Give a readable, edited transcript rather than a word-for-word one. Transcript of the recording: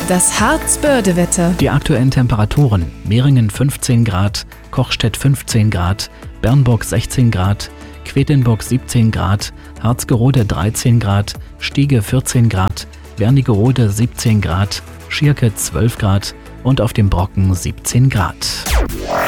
Das Harzbörde-Wetter. Die aktuellen Temperaturen: Meringen 15 Grad, Kochstedt 15 Grad, Bernburg 16 Grad, Quedlinburg 17 Grad, Harzgerode 13 Grad, Stiege 14 Grad, Wernigerode 17 Grad, Schierke 12 Grad und auf dem Brocken 17 Grad.